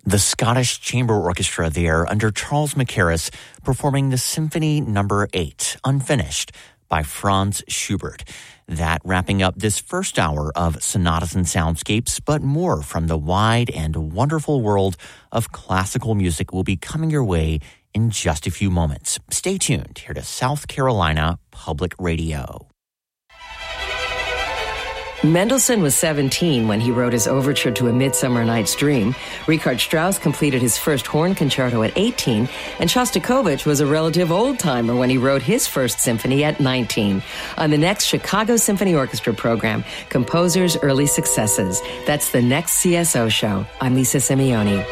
The Scottish Chamber Orchestra there under Charles Mackerras performing the Symphony No. 8, Unfinished, by Franz Schubert. That wrapping up this first hour of Sonatas and Soundscapes, but more from the wide and wonderful world of classical music will be coming your way in just a few moments. Stay tuned here to South Carolina Public Radio. Mendelssohn was 17 when he wrote his overture to A Midsummer Night's Dream. Richard Strauss completed his first horn concerto at 18, and Shostakovich was a relative old-timer when he wrote his first symphony at 19. On the next Chicago Symphony Orchestra program, Composers' Early Successes. That's the next CSO show. I'm Lisa Simeone.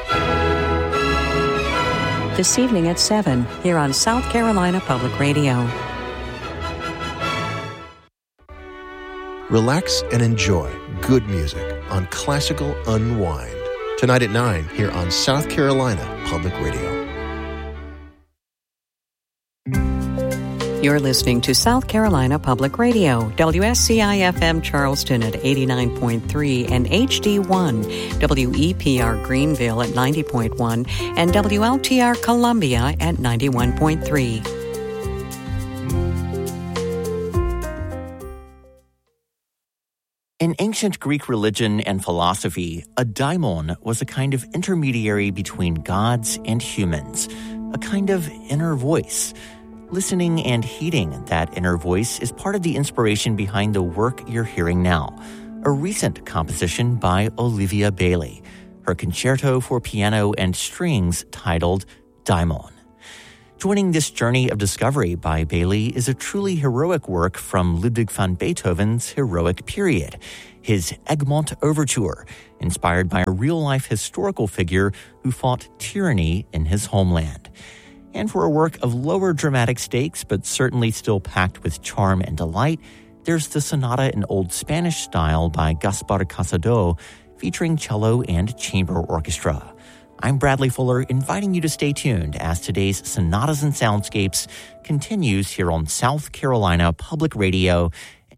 This evening at 7, here on South Carolina Public Radio. Relax and enjoy good music on Classical Unwind. Tonight at 9 here on South Carolina Public Radio. You're listening to South Carolina Public Radio, WSCI-FM Charleston at 89.3 and HD1, WEPR Greenville at 90.1 and WLTR Columbia at 91.3. In ancient Greek religion and philosophy, a daimon was a kind of intermediary between gods and humans, a kind of inner voice. Listening and heeding that inner voice is part of the inspiration behind the work you're hearing now, a recent composition by Olivia Bailey, her concerto for piano and strings titled Daimon. Joining this journey of discovery by Bailey is a truly heroic work from Ludwig van Beethoven's heroic period, his Egmont Overture, inspired by a real-life historical figure who fought tyranny in his homeland. And for a work of lower dramatic stakes, but certainly still packed with charm and delight, there's the sonata in Old Spanish style by Gaspar Casado, featuring cello and chamber orchestra. I'm Bradley Fuller, inviting you to stay tuned as today's Sonatas and Soundscapes continues here on South Carolina Public Radio.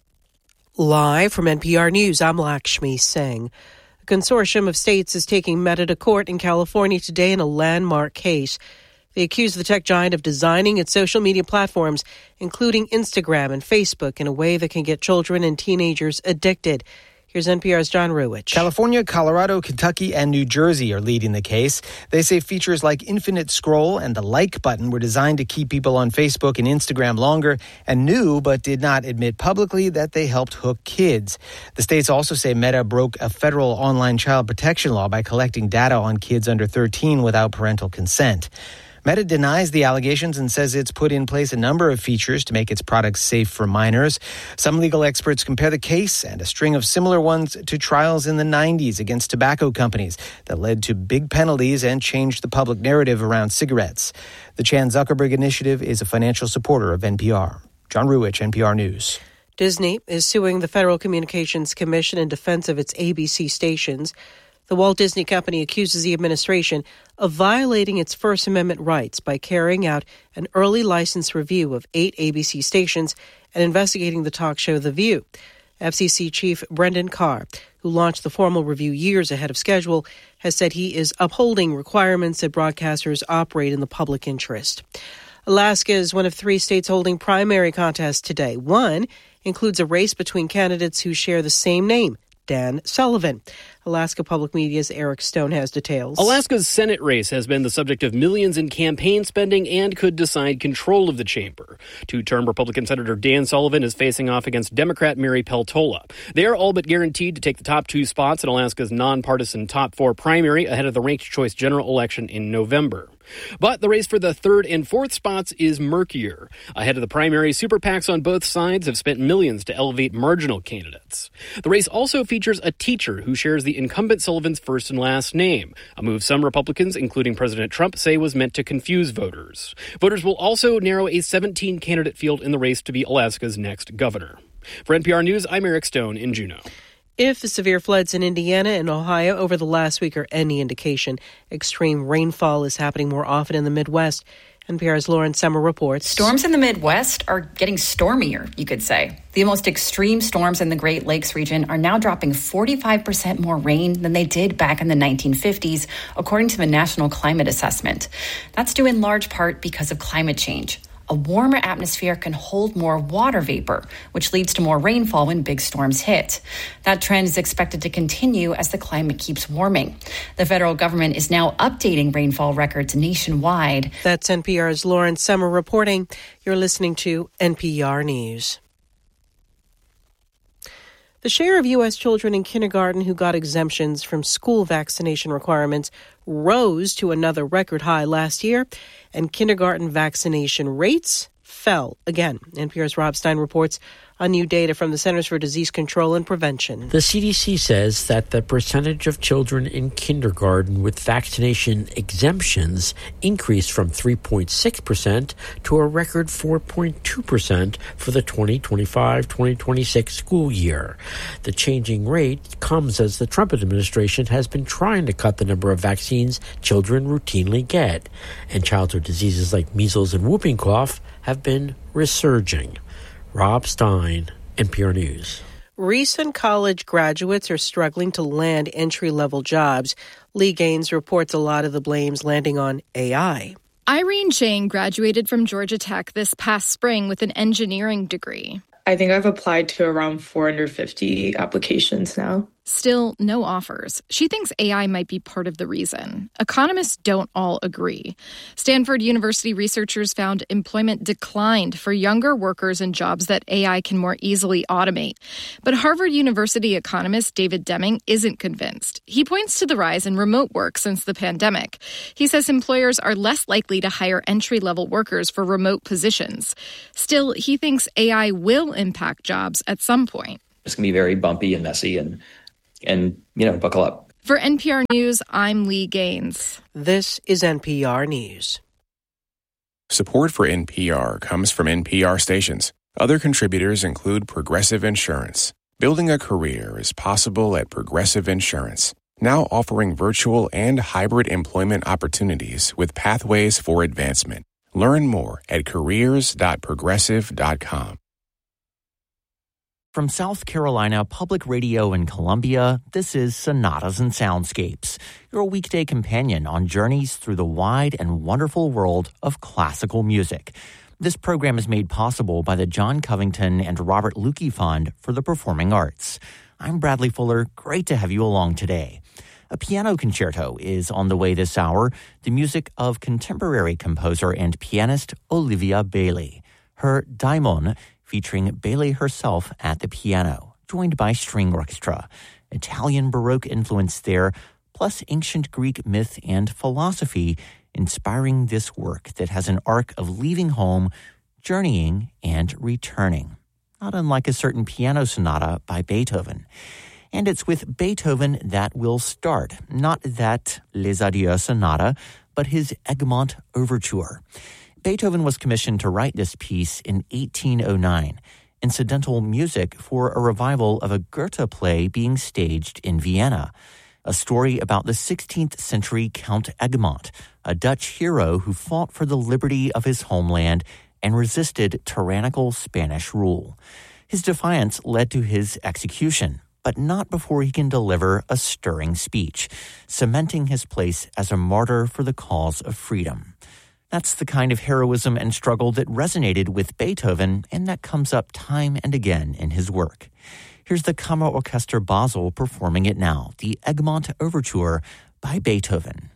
Live from NPR News, I'm Lakshmi Singh. A consortium of states is taking Meta to court in California today in a landmark case. They accuse the tech giant of designing its social media platforms, including Instagram and Facebook, in a way that can get children and teenagers addicted. Here's NPR's John Ruwitch. California, Colorado, Kentucky, and New Jersey are leading the case. They say features like infinite scroll and the like button were designed to keep people on Facebook and Instagram longer and knew but did not admit publicly that they helped hook kids. The states also say Meta broke a federal online child protection law by collecting data on kids under 13 without parental consent. Meta denies the allegations and says it's put in place a number of features to make its products safe for minors. Some legal experts compare the case and a string of similar ones to trials in the 90s against tobacco companies that led to big penalties and changed the public narrative around cigarettes. The Chan Zuckerberg Initiative is a financial supporter of NPR. John Ruwitch, NPR News. Disney is suing the Federal Communications Commission in defense of its ABC stations. The Walt Disney Company accuses the administration of violating its First Amendment rights by carrying out an early license review of 8 ABC stations and investigating the talk show The View. FCC Chief Brendan Carr, who launched the formal review years ahead of schedule, has said he is upholding requirements that broadcasters operate in the public interest. Alaska is one of 3 states holding primary contests today. One includes a race between candidates who share the same name, Dan Sullivan. Alaska Public Media's Eric Stone has details. Alaska's Senate race has been the subject of millions in campaign spending and could decide control of the chamber. Two-term Republican Senator Dan Sullivan is facing off against Democrat Mary Peltola. They are all but guaranteed to take the top 2 spots in Alaska's nonpartisan top 4 primary ahead of the ranked choice general election in November. But the race for the 3rd and 4th spots is murkier. Ahead of the primary, super PACs on both sides have spent millions to elevate marginal candidates. The race also features a teacher who shares the incumbent Sullivan's first and last name, a move some Republicans, including President Trump, say was meant to confuse voters. Voters will also narrow a 17-candidate field in the race to be Alaska's next governor. For NPR News, I'm Eric Stone in Juneau. If the severe floods in Indiana and Ohio over the last week are any indication, extreme rainfall is happening more often in the Midwest, NPR's Lauren Semmer reports. Storms in the Midwest are getting stormier, you could say. The most extreme storms in the Great Lakes region are now dropping 45% more rain than they did back in the 1950s, according to the National Climate Assessment. That's due in large part because of climate change. A warmer atmosphere can hold more water vapor, which leads to more rainfall when big storms hit. That trend is expected to continue as the climate keeps warming. The federal government is now updating rainfall records nationwide. That's NPR's Lauren Semmer reporting. You're listening to NPR News. The share of U.S. children in kindergarten who got exemptions from school vaccination requirements rose to another record high last year, and kindergarten vaccination rates fell again. NPR's Rob Stein reports on new data from the Centers for Disease Control and Prevention. The CDC says that the percentage of children in kindergarten with vaccination exemptions increased from 3.6% to a record 4.2% for the 2025-2026 school year. The changing rate comes as the Trump administration has been trying to cut the number of vaccines children routinely get, and childhood diseases like measles and whooping cough have been resurging. Rob Stein, NPR News. Recent college graduates are struggling to land entry-level jobs. Lee Gaines reports a lot of the blame's landing on AI. Irene Chang graduated from Georgia Tech this past spring with an engineering degree. I think I've applied to around 450 applications now. Still, no offers. She thinks AI might be part of the reason. Economists don't all agree. Stanford University researchers found employment declined for younger workers in jobs that AI can more easily automate. But Harvard University economist David Deming isn't convinced. He points to the rise in remote work since the pandemic. He says employers are less likely to hire entry-level workers for remote positions. Still, he thinks AI will impact jobs at some point. It's going to be very bumpy and messy and buckle up. For NPR News, I'm Lee Gaines. This is NPR News. Support for NPR comes from NPR stations. Other contributors include Progressive Insurance. Building a career is possible at Progressive Insurance, now offering virtual and hybrid employment opportunities with pathways for advancement. Learn more at careers.progressive.com. From South Carolina Public Radio in Columbia, this is Sonatas and Soundscapes, your weekday companion on journeys through the wide and wonderful world of classical music. This program is made possible by the John Covington and Robert Lukey Fund for the Performing Arts. I'm Bradley Fuller. Great to have you along today. A piano concerto is on the way this hour, the music of contemporary composer and pianist Olivia Bailey. Her Daimon, featuring Bailey herself at the piano, joined by string orchestra. Italian Baroque influence there, plus ancient Greek myth and philosophy, inspiring this work that has an arc of leaving home, journeying, and returning. Not unlike a certain piano sonata by Beethoven. And it's with Beethoven that we'll start. Not that Les Adieux Sonata, but his Egmont Overture. Beethoven was commissioned to write this piece in 1809, incidental music for a revival of a Goethe play being staged in Vienna, a story about the 16th century Count Egmont, a Dutch hero who fought for the liberty of his homeland and resisted tyrannical Spanish rule. His defiance led to his execution, but not before he can deliver a stirring speech, cementing his place as a martyr for the cause of freedom. That's the kind of heroism and struggle that resonated with Beethoven, and that comes up time and again in his work. Here's the Kammerorchester Basel performing it now, the Egmont Overture by Beethoven.